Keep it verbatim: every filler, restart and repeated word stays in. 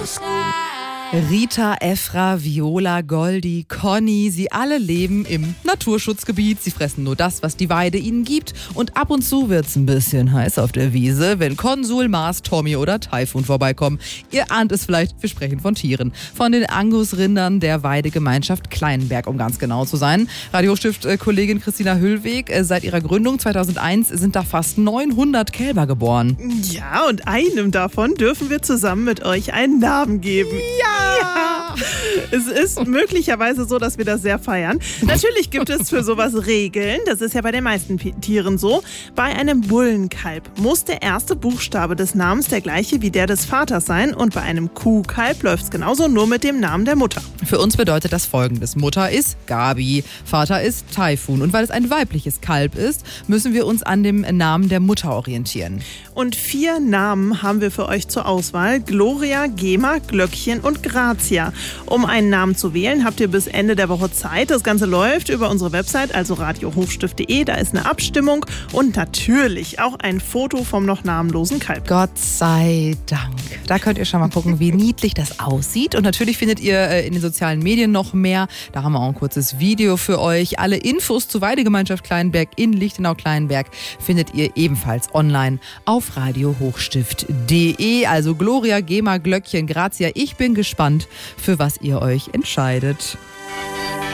Rita, Efra, Viola, Goldi, Conny, sie alle leben im Naturschutzgebiet. Sie fressen nur das, was die Weide ihnen gibt. Und ab und zu wird's ein bisschen heiß auf der Wiese, wenn Konsul, Mars, Tommy oder Taifun vorbeikommen. Ihr ahnt es vielleicht, wir sprechen von Tieren. Von den Angus-Rindern der Weidegemeinschaft Kleinberg, um ganz genau zu sein. Radio Hochstift-Kollegin Christina Hüllweg, seit ihrer Gründung zweitausendeins sind da fast neunhundert Kälber geboren. Ja, und einem davon dürfen wir zusammen mit euch einen Namen geben. Ja! Ja. Es ist möglicherweise so, dass wir das sehr feiern. Natürlich gibt es für sowas Regeln. Das ist ja bei den meisten Tieren so. Bei einem Bullenkalb muss der erste Buchstabe des Namens der gleiche wie der des Vaters sein. Und bei einem Kuhkalb läuft es genauso, nur mit dem Namen der Mutter. Für uns bedeutet das Folgendes. Mutter ist Gabi, Vater ist Taifun. Und weil es ein weibliches Kalb ist, müssen wir uns an dem Namen der Mutter orientieren. Und vier Namen haben wir für euch zur Auswahl. Gloria, Gema, Glöckchen und Grazia. Um einen Namen zu wählen, habt ihr bis Ende der Woche Zeit. Das Ganze läuft über unsere Website, also radio hochstift punkt de. Da ist eine Abstimmung und natürlich auch ein Foto vom noch namenlosen Kalb. Gott sei Dank. Da könnt ihr schon mal gucken, wie niedlich das aussieht. Und natürlich findet ihr in den sozialen Medien noch mehr. Da haben wir auch ein kurzes Video für euch. Alle Infos zur Weidegemeinschaft Kleinberg in Lichtenau-Kleinberg findet ihr ebenfalls online auf radio hochstift punkt de. Also Gloria, Gema, Glöckchen, Grazia. Ich bin gespannt, für was ihr euch entscheidet.